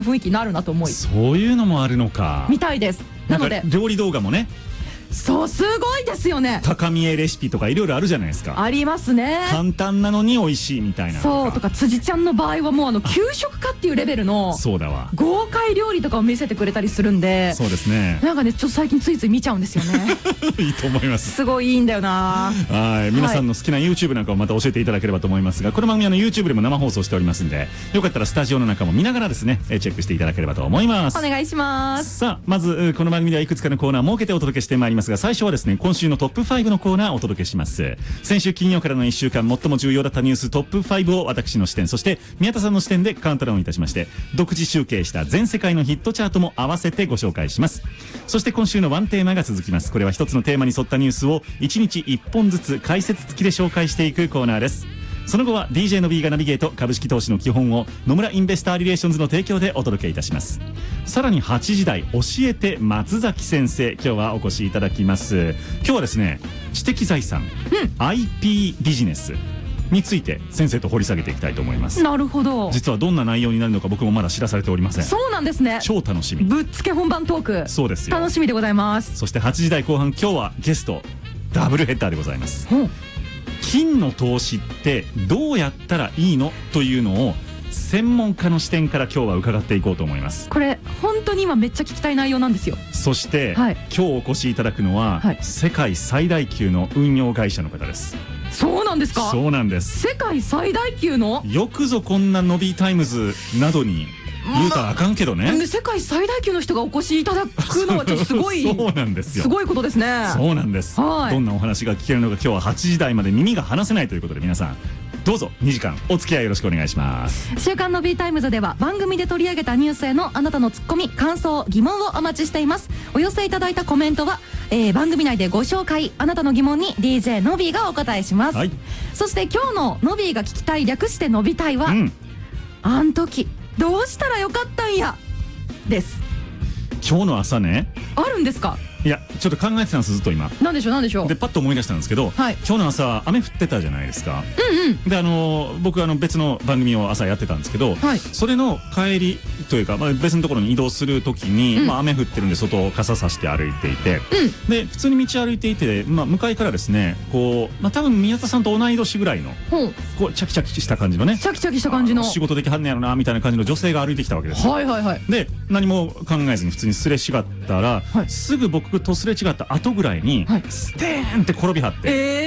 雰囲気になるなと思い、 そういうのもあるのか。 みたいです。なので料理動画もね、 そう、すごいですよね。 高見えレシピとかいろいろあるじゃないですか。 ありますね。 簡単なのに美味しいみたいな。 そうとか、辻ちゃんの場合はもう給食家っていうレベルのそうだわ、 豪快料理とかを見せてくれたりするんで、 そうですね。 なんかね、ちょっと最近ついつい見ちゃうんですよね。 いいと思います。 すごいいいんだよな。 はい、皆さんの好きな YouTube なんかをまた教えていただければと思いますが、この番組YouTube でも生放送しておりますんで、よかったらスタジオの中も見ながらですね、チェックしていただければと思います。 お願いします。 さあ、まずこの番組ではいくつかのコーナーを設けてお届けしてまいりますが、最初はですね、今週のトップ5のコーナーをお届けします。先週金曜からの1週間最も重要だったニューストップ5を私の視点、そして宮田さんの視点でカウントダウンいたしまして、独自集計した全世界のヒットチャートも合わせてご紹介します。そして今週のワンテーマが続きます。これは一つのテーマに沿ったニュースを1日1本ずつ解説付きで紹介していくコーナーです。その後は DJ の B がナビゲート、株式投資の基本を野村インベスターリレーションズの提供でお届けいたします。さらに8時台教えて松崎先生、今日はお越しいただきます。今日はですね、知的財産、IP ビジネスについて先生と掘り下げていきたいと思います。 なるほど。 実はどんな内容になるのか僕もまだ知らされておりません。 そうなんですね。 超楽しみ。 ぶっつけ本番トーク。 そうですよ。 楽しみでございます。 そして8時台後半、今日はゲストダブルヘッダーでございます。金の投資ってどうやったらいいのというのを専門家の視点から今日は伺っていこうと思います。 これ本当に今めっちゃ聞きたい内容なんですよ。 そして、 はい、 今日お越しいただくのは、はい、世界最大級の運用会社の方です。 そうなんですか。 そうなんです。 世界最大級の、 よくぞこんなノビータイムズなどに言うたらあかんけどね、 世界最大級の人がお越しいただくのはちょっとすごいそうなんですよ。 すごいことですね。 そうなんです、はい、どんなお話が聞けるのか、今日は8時台まで耳が離せないということで、皆さんどうぞ2時間お付き合いよろしくお願いします。 週刊の B タイムズでは番組で取り上げたニュースへのあなたのツッコミ、感想、疑問をお待ちしています。お寄せいただいたコメントは、番組内でご紹介、あなたの疑問に DJ のびーがお答えします、はい、そして今日ののびーが聞きたい、略してのびたいは、あん時どうしたらよかったんやです。 今日の朝ね、 あるんですか。 いや、ちょっと考えてたんです、ずっと今。 なんでしょうなんでしょう。 でパッと思い出したんですけど、はい、今日の朝雨降ってたじゃないですか。で僕別の番組を朝やってたんですけど、はい、それの帰りというか、別のところに移動する時に、雨降ってるんで外を傘さして歩いていて、で普通に道歩いていて、向かいからですね、こう、多分宮田さんと同い年ぐらいの、こうチャキチャキした感じのね、 チャキチャキした感じの仕事できはんねやろなみたいな感じの女性が歩いてきたわけですよ。で何も考えずに普通にすれ違ったら、はい、すぐ僕とすれ違った後ぐらいに、はい、ステーンって転びはって、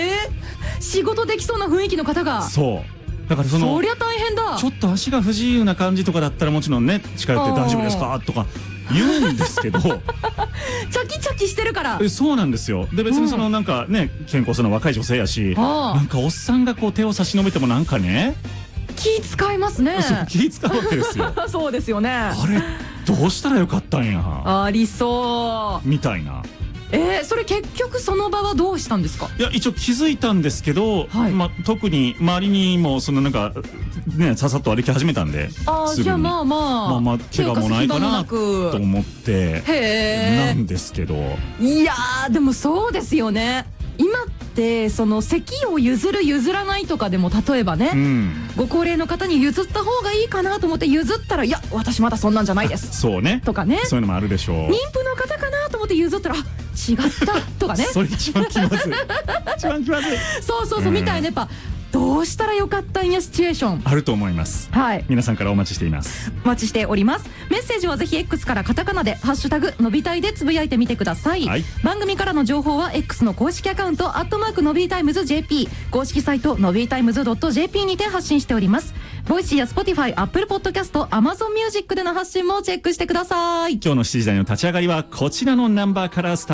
仕事できそうな雰囲気の方が。 そうだからそりゃ大変だ。 ちょっと足が不自由な感じとかだったらもちろんね、近寄って大丈夫ですかとか言うんですけどチャキチャキしてるから。 そうなんですよ。で別にそのなんかね、健康そうな若い女性やし、なんかおっさんがこう手を差し伸べてもなんかね、 気使いますね。 気使うわけですよ。 そうですよね。 あれどうしたらよかったんや、 ありそうみたいな。 それ結局その場はどうしたんですか。 いや、一応気づいたんですけど、はい、特に周りにもそのなんかね、ささっと歩き始めたんで、 じゃあまあ怪我もないかなと思ってなんですけど。 いやー、でもそうですよね。今ってその席を譲る譲らないとかでも、例えばね、ご高齢の方に譲った方がいいかなと思って譲ったら、いや私まだそんなんじゃないですそうねとかね、 そういうのもあるでしょう。 妊婦の方かなと思って譲ったら、違ったとかねそれ一番気まずい一番気まずいそうみたいな、やっぱどうしたらよかったんやシチュエーションあると思います。はい、皆さんからお待ちしています。 お待ちしております。メッセージはぜひ X からカタカナでハッシュタグのびたいでつぶやいてみてください、はい、番組からの情報は X の公式アカウント@のびータイムズ JP、 公式サイトのびータイムズ .jp にて発信しております。ボイシーや Spotify、Apple Podcast、Amazon Music での発信もチェックしてください。 今日の7時台の立ち上がりはこちらのナンバーからスタート。